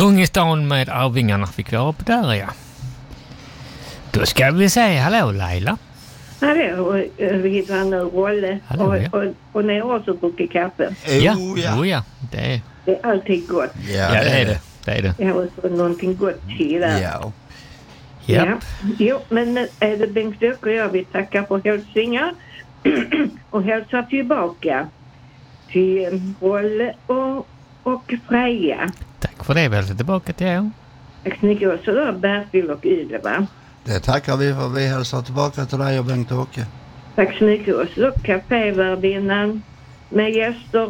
Kung i stan med Arvingarna fick vi upp där, ja. Då ska vi säga hallå Laila. Hallå, vi hittar nu Rolle. Hallå, ja. Och ni har också druckit kaffe. Ja. Det är alltid gott. Ja, det är det. Det är det. Jag har också någonting gott till där. Ja. Jo, men är det Bengt och jag vill tacka för hälsningar och hälsa tillbaka till Rolle och Freja. Tack för det, vi hälsar tillbaka till er. Tack så mycket också då, Bertil och Ylva. Det tackar vi för. Vi hälsar tillbaka till dig och Bengt-Åke. Tack så mycket också då, kafévärdinnan med gäster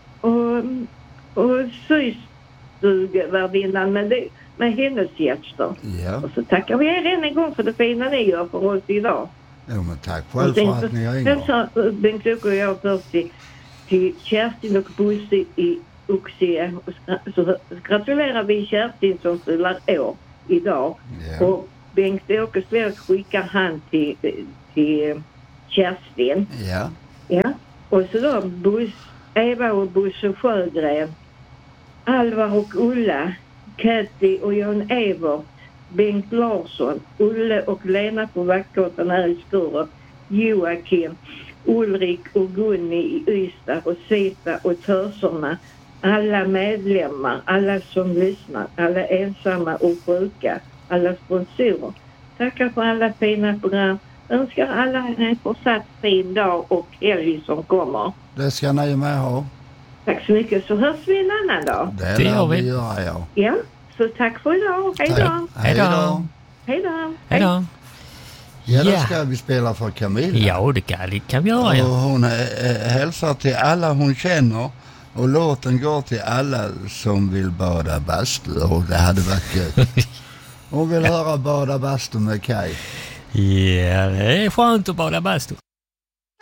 och systugvärdinnan med hennes gäster. Ja. Och så tackar vi er en gång för det fina ni gör för oss idag. Jo, men tack själv för att ni har ingått. Hälsa Bengt och jag först till Kerstin och Bosse i Oxie. Så gratulerar vi Kerstin som fyller år idag. Ja. Och Bengt-Åke Svärt skickar han till Kerstin. Ja. Ja. Och så då Eva och Bosse Sjögren, Alvar och Ulla, Katty och Jan Evert, Bengt Larsson, Ulle och Lena på Vackgatan här i Sturup, Joakim, Ulrik och Gunni i Ystad och Sita och Töserna, alla medlemmar, alla som lyssnar, alla ensamma och sjuka, alla sponsorer. Tackar för alla fina program. Önskar alla en fortsatt fin dag och helg som kommer. Det ska ni med ha. Tack så mycket, så hörs vi en annan dag. Det gör vi. Ja. Ja, så tack för idag. Hej då. Hej då. Hej då. Hej då. Ja, då ska vi spela för Camilla. Ja, det kan vi göra. Ja. Och hon hälsar till alla hon känner. Och låten går till alla som vill bada bastu. Och det hade varit gött. Hon vill höra bada bastu med Kaj. Ja, det är skönt att bada bastu.